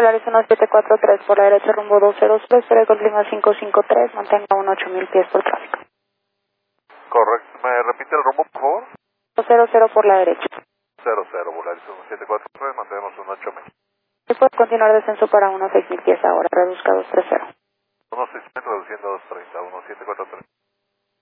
Polaris 1743 por la derecha rumbo 200, espere con clima 553, mantenga 8000 pies por tráfico. Correcto. ¿Me repite el rumbo, por favor? 200 por la derecha. 00, Polaris 1743, mantenemos un 8000. Después continuar descenso para unos 6000 pies ahora, reduzca 230. Unos 6 metros, reduciendo 230, 1743.